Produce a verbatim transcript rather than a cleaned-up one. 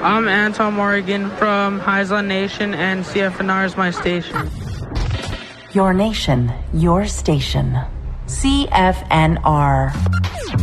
I'm Anton Morgan from Highland Nation, and C F N R is my station. Your nation, your station. C F N R.